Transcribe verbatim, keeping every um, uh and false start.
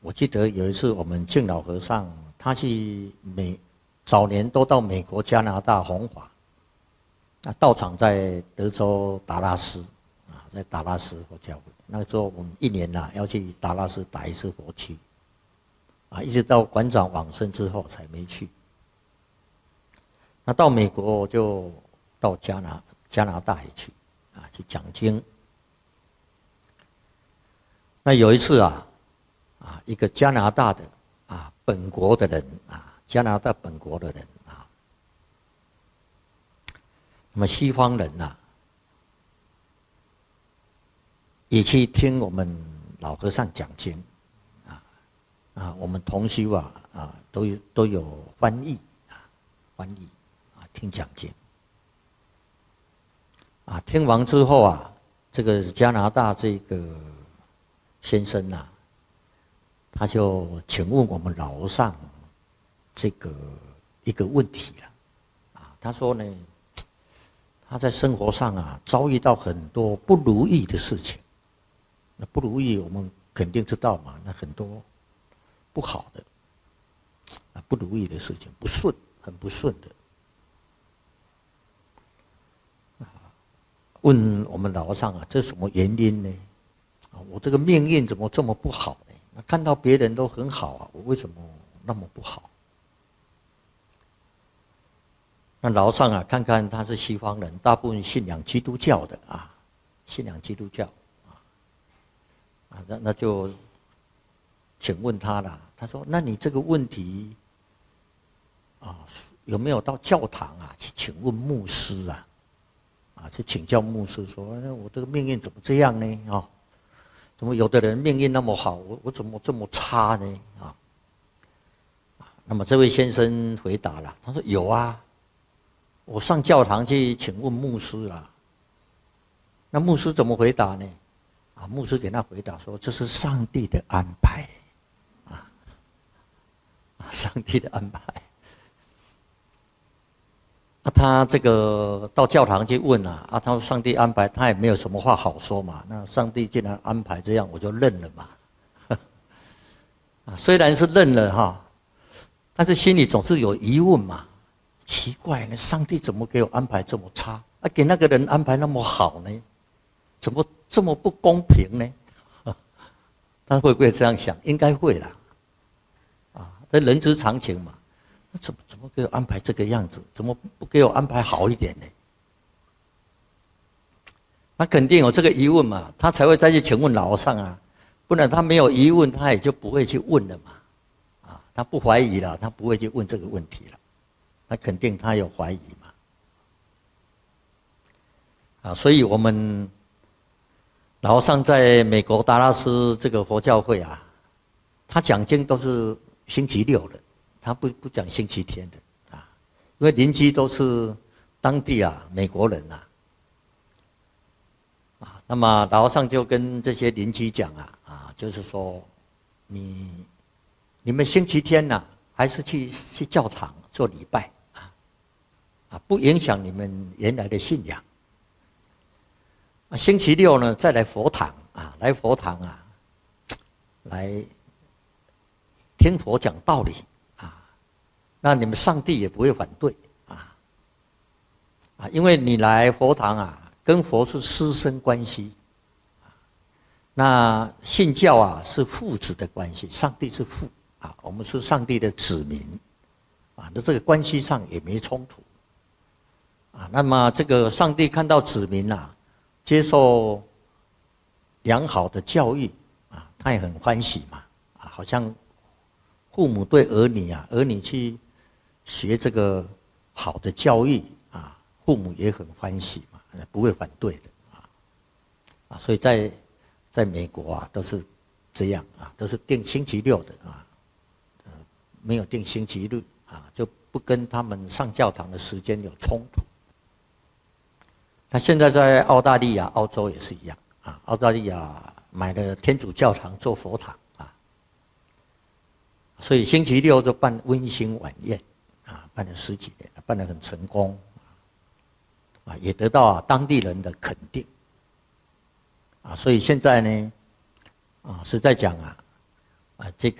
我记得有一次我们敬老和尚，他去美早年都到美国、加拿大弘法，那道场在德州达拉斯啊，在达拉斯佛教会。那个时候我们一年呐、啊、要去达拉斯打一次佛七，啊，一直到馆长往生之后才没去。那到美国我就到加拿加拿大也去啊，去讲经。那有一次啊，啊，一个加拿大的啊本国的人啊，加拿大本国的人啊，那么西方人呐、啊，也去听我们老和尚讲经，啊啊，我们同修啊啊都有都有翻译啊，翻译啊听讲经，啊听完之后啊，这个加拿大这个先生呐、啊。他就请问我们老和尚这个一个问题了，啊，他说呢，他在生活上啊遭遇到很多不如意的事情，那不如意我们肯定知道嘛，那很多不好的啊不如意的事情，不顺，很不顺的，啊，问我们老和尚啊，这是什么原因呢？啊，我这个命运怎么这么不好呢？看到别人都很好啊，我为什么那么不好？那老和尚啊，看看他是西方人，大部分信仰基督教的啊，信仰基督教啊，啊，那那就请问他了。他说：“那你这个问题啊，有没有到教堂啊去请问牧师啊？啊，去请教牧师说，我这个命运怎么这样呢？啊？”怎么有的人命运那么好，我我怎么这么差呢？啊，那么这位先生回答了，他说有啊，我上教堂去请问牧师了。那牧师怎么回答呢？啊，牧师给他回答说，这是上帝的安排，啊，上帝的安排。啊，他这个到教堂去问啊，啊，他说上帝安排，他也没有什么话好说嘛。那上帝既然安排这样，我就认了嘛。啊，虽然是认了哈，但是心里总是有疑问嘛。奇怪呢，上帝怎么给我安排这么差？啊，给那个人安排那么好呢？怎么这么不公平呢？他会不会这样想？应该会啦。啊，这人之常情嘛。怎么怎么给我安排这个样子？怎么不给我安排好一点呢？那肯定有这个疑问嘛，他才会再去请问老和尚啊，不然他没有疑问，他也就不会去问了嘛。啊，他不怀疑了，他不会去问这个问题了。那肯定他有怀疑嘛。啊，所以我们老和尚在美国达拉斯这个佛教会啊，他讲经都是星期六的。他不不讲星期天的啊，因为邻居都是当地啊美国人呐，啊，那么老和尚就跟这些邻居讲啊啊，就是说，你你们星期天呐、啊，还是去去教堂做礼拜啊，啊，不影响你们原来的信仰。啊，星期六呢再来佛堂啊，来佛堂啊，来听佛讲道理。那你们上帝也不会反对啊，啊，因为你来佛堂啊，跟佛是师生关系，啊，那信教啊是父子的关系，上帝是父啊，我们是上帝的子民，啊，那这个关系上也没冲突，啊，那么这个上帝看到子民啊，接受良好的教育啊，他也很欢喜嘛，啊，好像父母对儿女啊，儿女去学这个好的教育啊，父母也很欢喜嘛，不会反对的啊，啊，所以在在美国啊都是这样啊，都是定星期六的啊，呃，没有定星期日啊，就不跟他们上教堂的时间有冲突。那现在在澳大利亚、澳洲也是一样啊，澳大利亚买了天主教堂做佛堂啊，所以星期六就办温馨晚宴。啊，办了十几年，办得很成功，啊，也得到啊当地人的肯定，啊，所以现在呢，啊，实在讲啊，